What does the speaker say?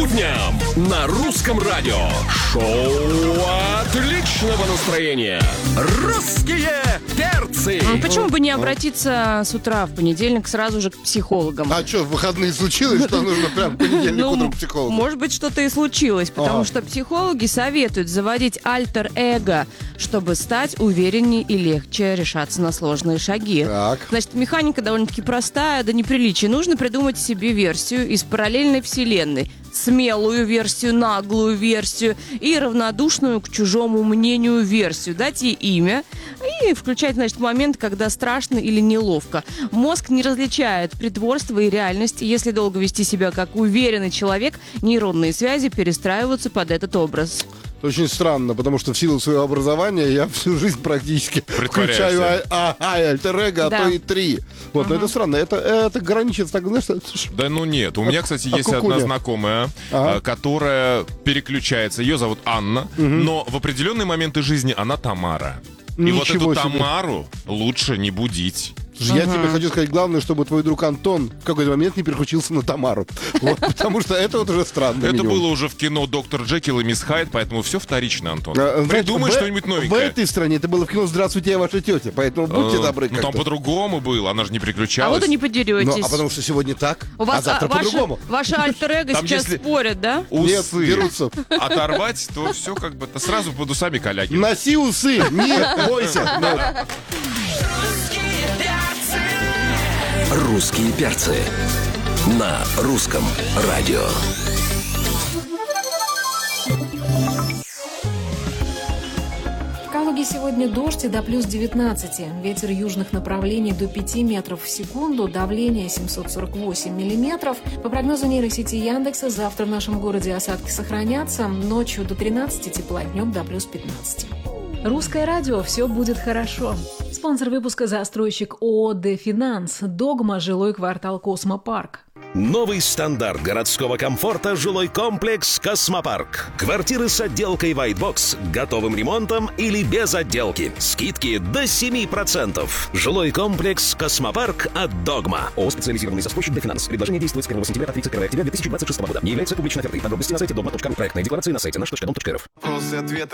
будням на русском радио. Шоу отличного настроения. Русские перцы. Почему бы не обратиться с утра в понедельник сразу же к психологам? А что, в выходные случилось, что нужно прям в понедельник утром к психологу? Может быть, что-то и случилось, потому что психологи советуют заводить альтер-эго, чтобы стать увереннее и легче решаться на сложные шаги. Так. Значит, механика довольно-таки простая, до неприличия. Нужно придумать себе версию из параллельной вселенной. Смелую версию, наглую версию и равнодушную к чужому мнению версию. Дать ей имя и включать, значит, момент, когда страшно или неловко. Мозг не различает притворство и реальность. Если долго вести себя как уверенный человек, нейронные связи перестраиваются под этот образ. Очень странно, потому что в силу своего образования я всю жизнь практически включаю альтер-эго, а то и 3. Вот, но это странно. Это граничит так, знаешь... Да ну нет. У меня, кстати, есть одна знакомая, которая переключается. Ее зовут Анна, но в определенные моменты жизни она Тамара. И вот эту Тамару лучше не будить. Я тебе хочу сказать, главное, чтобы твой друг Антон в какой-то момент не переключился на Тамару. Вот, потому что это вот уже странно. Это было уже в кино «Доктор Джекил и мисс Хайд», поэтому все вторично, Антон. Придумай что-нибудь новенькое. В этой стране это было в кино «Здравствуйте, я ваша тетя», поэтому будьте добры. Ну там по-другому было, она же не переключалась. А вот и не подеретесь. Ну, а потому что сегодня так, у вас, завтра по-другому. Ваши альтер-эго сейчас спорят, да? Нет, Усы берутся. оторвать, то все как бы сразу под усами Калягина. Носи усы, не бойся. Русские перцы на русском радио. В Калуге сегодня дождь и до плюс 19. Ветер южных направлений до 5 метров в секунду, давление 748 миллиметров. По прогнозу нейросети Яндекса, завтра в нашем городе осадки сохранятся. Ночью до 13 тепла, днем до плюс 15. Русское радио. Все будет хорошо. Спонсор выпуска — застройщик ООО «Дефинанс». «Догма», жилой квартал «Космопарк». Новый стандарт городского комфорта — жилой комплекс «Космопарк». Квартиры с отделкой White Box, готовым ремонтом или без отделки. Скидки до 7%. Жилой комплекс «Космопарк» от «Догма». ООО «Специализированный застройщик Дефинанс». Предложение действует с 1 сентября по 31 октября 2026 года. Не является публичной офертой. Подробности на сайте dogma.ru. Проектная декларация на сайте наш.дом.рф.